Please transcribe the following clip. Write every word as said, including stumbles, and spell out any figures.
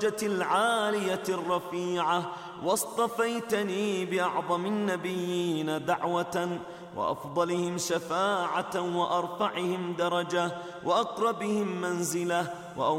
العالية الرفيعة، واصطفيتني بأعظم النبيين دعوة، وأفضلهم شفاعة، وأرفعهم درجة، وأقربهم منزلة،